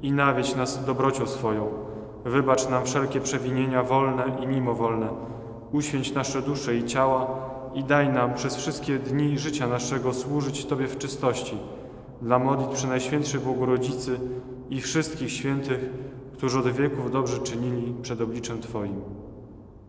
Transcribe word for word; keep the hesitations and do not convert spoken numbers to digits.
i nawiedź nas dobrocią swoją. Wybacz nam wszelkie przewinienia wolne i mimowolne. Uświęć nasze dusze i ciała i daj nam przez wszystkie dni życia naszego służyć Tobie w czystości. Dla modlitw Przenajświętszej Bogorodzicy i wszystkich świętych, którzy od wieków dobrze czynili przed obliczem Twoim.